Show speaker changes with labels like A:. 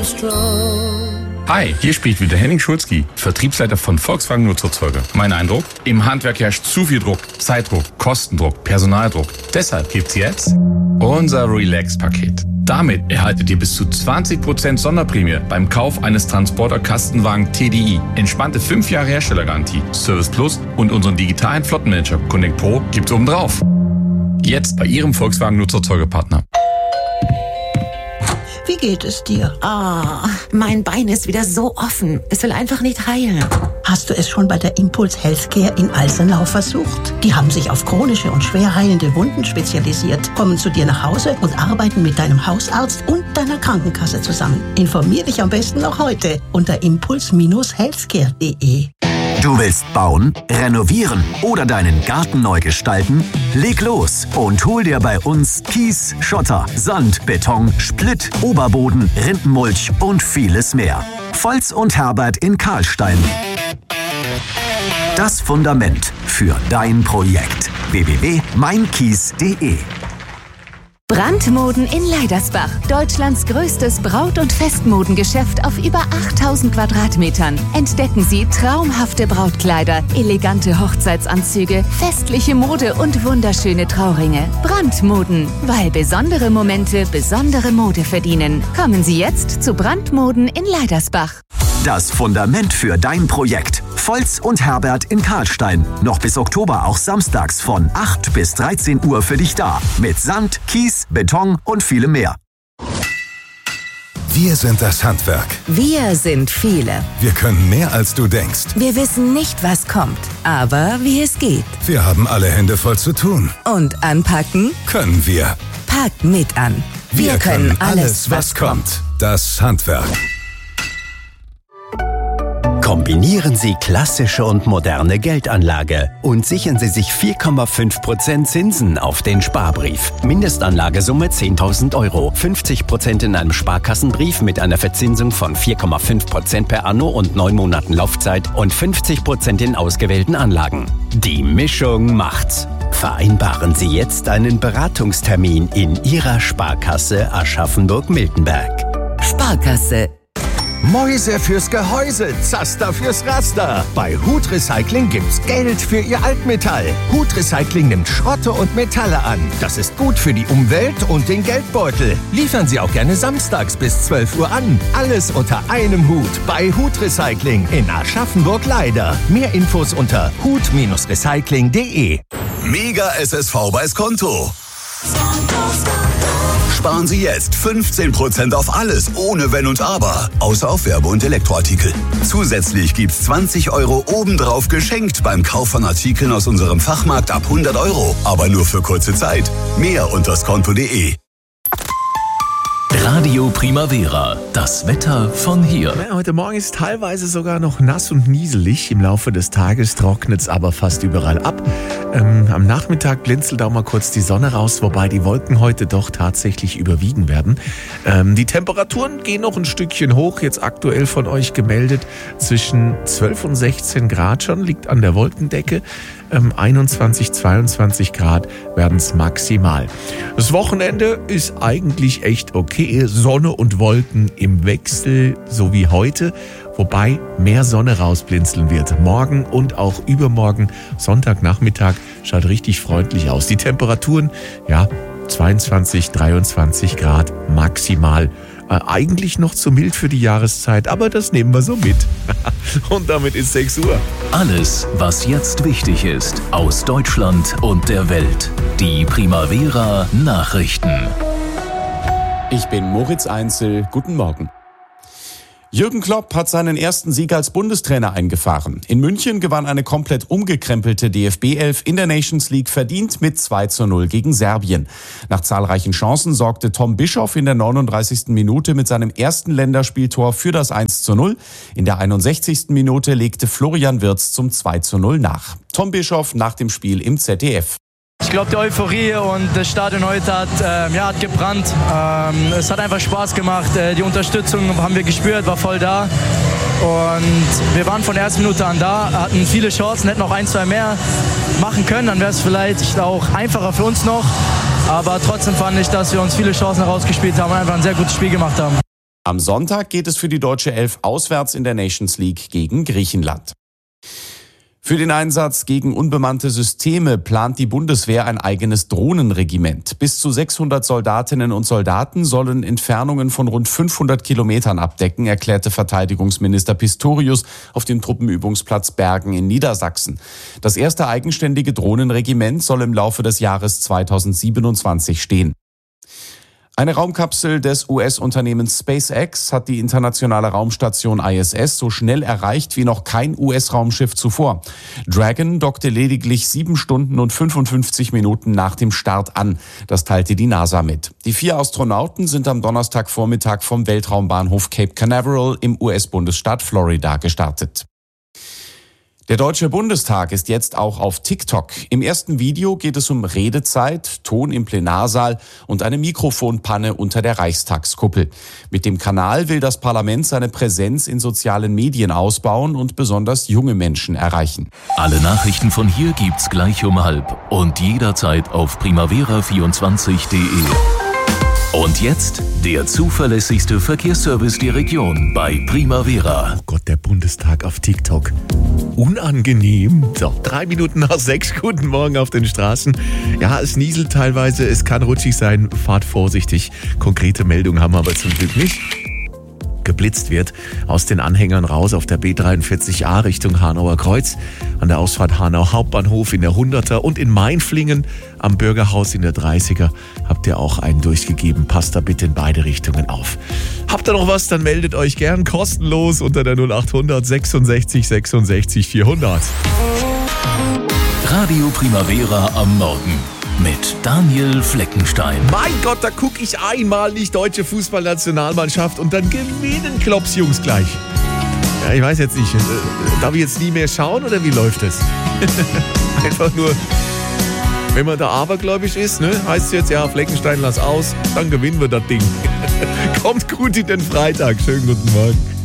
A: Hi, hier spricht wieder Henning Schulzki, Vertriebsleiter von Volkswagen Nutzerzeuger. Mein Eindruck? Im Handwerk herrscht zu viel Druck, Zeitdruck, Kostendruck, Personaldruck. Deshalb gibt's jetzt unser Relax-Paket. Damit erhaltet ihr bis zu 20% Sonderprämie beim Kauf eines Transporter-Kastenwagen TDI. Entspannte 5 Jahre Herstellergarantie, Service Plus und unseren digitalen Flottenmanager Connect Pro gibt's obendrauf. Jetzt bei Ihrem Volkswagen Nutzerzeugerpartner.
B: Wie geht es dir?
C: Mein Bein ist wieder so offen. Es will einfach nicht heilen.
B: Hast du es schon bei der Impulse Healthcare in Alsenau versucht? Die haben sich auf chronische und schwer heilende Wunden spezialisiert, kommen zu dir nach Hause und arbeiten mit deinem Hausarzt und deiner Krankenkasse zusammen. Informier dich am besten noch heute unter impuls-healthcare.de.
D: Du willst bauen, renovieren oder deinen Garten neu gestalten? Leg los und hol dir bei uns Kies, Schotter, Sand, Beton, Splitt, Oberboden, Rindenmulch und vieles mehr. Volz und Herbert in Karlstein. Das Fundament für dein Projekt. www.meinkies.de.
E: Brandmoden in Leidersbach. Deutschlands größtes Braut- und Festmodengeschäft auf über 8000 Quadratmetern. Entdecken Sie traumhafte Brautkleider, elegante Hochzeitsanzüge, festliche Mode und wunderschöne Trauringe. Brandmoden, weil besondere Momente besondere Mode verdienen. Kommen Sie jetzt zu Brandmoden in Leidersbach.
D: Das Fundament für dein Projekt. Volz und Herbert in Karlstein. Noch bis Oktober auch samstags von 8 bis 13 Uhr für dich da. Mit Sand, Kies, Beton und vielem mehr.
F: Wir sind das Handwerk.
E: Wir sind viele.
F: Wir können mehr als du denkst.
E: Wir wissen nicht, was kommt, aber wie es geht.
F: Wir haben alle Hände voll zu tun.
E: Und anpacken?
F: Können wir.
E: Packt mit an.
F: Wir können alles, was kommt. Das Handwerk.
G: Kombinieren Sie klassische und moderne Geldanlage und sichern Sie sich 4,5% Zinsen auf den Sparbrief. Mindestanlagesumme 10.000 €, 50% in einem Sparkassenbrief mit einer Verzinsung von 4,5% per Anno und 9 Monaten Laufzeit und 50% in ausgewählten Anlagen. Die Mischung macht's. Vereinbaren Sie jetzt einen Beratungstermin in Ihrer Sparkasse Aschaffenburg-Miltenberg.
E: Sparkasse.
H: Mäuse fürs Gehäuse, Zaster fürs Raster. Bei Hut Recycling gibt's Geld für Ihr Altmetall. Hut Recycling nimmt Schrotte und Metalle an. Das ist gut für die Umwelt und den Geldbeutel. Liefern Sie auch gerne samstags bis 12 Uhr an. Alles unter einem Hut bei Hut Recycling in Aschaffenburg-Leider. Mehr Infos unter hut-recycling.de.
I: Mega SSV bei Skonto. Sparen Sie jetzt 15% auf alles, ohne Wenn und Aber. Außer auf Werbe- und Elektroartikel. Zusätzlich gibt's 20 € obendrauf geschenkt beim Kauf von Artikeln aus unserem Fachmarkt ab 100 €. Aber nur für kurze Zeit. Mehr unter skonto.de.
J: Radio Primavera, das Wetter von hier.
K: Ja, heute Morgen ist teilweise sogar noch nass und nieselig. Im Laufe des Tages trocknet es aber fast überall ab. Am Nachmittag blinzelt auch mal kurz die Sonne raus, wobei die Wolken heute doch tatsächlich überwiegen werden. Die Temperaturen gehen noch ein Stückchen hoch, jetzt aktuell von euch gemeldet. Zwischen 12 und 16 Grad schon, liegt an der Wolkendecke. 21, 22 Grad werden es maximal. Das Wochenende ist eigentlich echt okay. Sonne und Wolken im Wechsel, so wie heute. Wobei mehr Sonne rausblinzeln wird. Morgen und auch übermorgen, Sonntagnachmittag, schaut richtig freundlich aus. Die Temperaturen, 22, 23 Grad maximal. Eigentlich noch zu mild für die Jahreszeit, aber das nehmen wir so mit. Und damit ist 6 Uhr.
J: Alles, was jetzt wichtig ist, aus Deutschland und der Welt. Die Primavera Nachrichten.
L: Ich bin Moritz Einzel. Guten Morgen. Jürgen Klopp hat seinen ersten Sieg als Bundestrainer eingefahren. In München gewann eine komplett umgekrempelte DFB-11 in der Nations League verdient mit 2:0 gegen Serbien. Nach zahlreichen Chancen sorgte Tom Bischoff in der 39. Minute mit seinem ersten Länderspieltor für das 1:0. In der 61. Minute legte Florian Wirtz zum 2:0 nach. Tom Bischoff nach dem Spiel im ZDF.
M: Ich glaube, die Euphorie und das Stadion heute hat gebrannt. Es hat einfach Spaß gemacht. Die Unterstützung haben wir gespürt, war voll da. Und wir waren von der ersten Minute an da, hatten viele Chancen, hätten noch 1, 2 mehr machen können. Dann wäre es vielleicht auch einfacher für uns noch. Aber trotzdem fand ich, dass wir uns viele Chancen herausgespielt haben und einfach ein sehr gutes Spiel gemacht haben.
L: Am Sonntag geht es für die deutsche Elf auswärts in der Nations League gegen Griechenland. Für den Einsatz gegen unbemannte Systeme plant die Bundeswehr ein eigenes Drohnenregiment. Bis zu 600 Soldatinnen und Soldaten sollen Entfernungen von rund 500 Kilometern abdecken, erklärte Verteidigungsminister Pistorius auf dem Truppenübungsplatz Bergen in Niedersachsen. Das erste eigenständige Drohnenregiment soll im Laufe des Jahres 2027 stehen. Eine Raumkapsel des US-Unternehmens SpaceX hat die internationale Raumstation ISS so schnell erreicht wie noch kein US-Raumschiff zuvor. Dragon dockte lediglich 7 Stunden und 55 Minuten nach dem Start an. Das teilte die NASA mit. Die 4 Astronauten sind am Donnerstagvormittag vom Weltraumbahnhof Cape Canaveral im US-Bundesstaat Florida gestartet. Der Deutsche Bundestag ist jetzt auch auf TikTok. Im ersten Video geht es um Redezeit, Ton im Plenarsaal und eine Mikrofonpanne unter der Reichstagskuppel. Mit dem Kanal will das Parlament seine Präsenz in sozialen Medien ausbauen und besonders junge Menschen erreichen.
J: Alle Nachrichten von hier gibt's gleich um 12:30 und jederzeit auf primavera24.de. Und jetzt der zuverlässigste Verkehrsservice der Region bei Primavera.
K: Oh Gott, der Bundestag auf TikTok. Unangenehm. So, 6:03. Guten Morgen auf den Straßen. Ja, es nieselt teilweise, es kann rutschig sein. Fahrt vorsichtig. Konkrete Meldungen haben wir aber zum Glück nicht. Geblitzt wird aus den Anhängern raus auf der B43a Richtung Hanauer Kreuz, an der Ausfahrt Hanau Hauptbahnhof in der 100er und in Mainflingen am Bürgerhaus in der 30er habt ihr auch einen durchgegeben. Passt da bitte in beide Richtungen auf. Habt ihr noch was, dann meldet euch gern kostenlos unter der 0800 66 66 400.
J: Radio Primavera am Morgen mit Daniel Fleckenstein.
K: Mein Gott, da gucke ich einmal nicht deutsche Fußballnationalmannschaft und dann gewinnen Klopps Jungs gleich. Ja, ich weiß jetzt nicht, darf ich jetzt nie mehr schauen oder wie läuft das? Einfach nur, wenn man da abergläubisch ist, ne, heißt es jetzt, ja, Fleckenstein, lass aus, dann gewinnen wir das Ding. Kommt gut in den Freitag. Schönen guten Morgen.